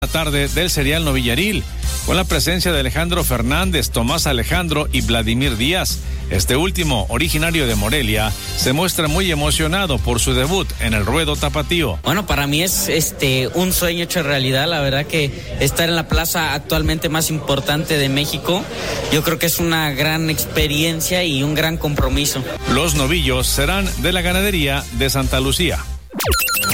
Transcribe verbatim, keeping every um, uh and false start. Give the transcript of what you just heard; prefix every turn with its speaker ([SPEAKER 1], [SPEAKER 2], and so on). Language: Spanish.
[SPEAKER 1] La tarde del serial Novillaril, con la presencia de Alejandro Fernández, Tomás Alejandro y Vladimir Díaz. Este último, originario de Morelia, se muestra muy emocionado por su debut en el ruedo tapatío.
[SPEAKER 2] Bueno, para mí es este un sueño hecho realidad. La verdad que estar en la plaza actualmente más importante de México, yo creo que es una gran experiencia y un gran compromiso.
[SPEAKER 1] Los novillos serán de la ganadería de Santa Lucía.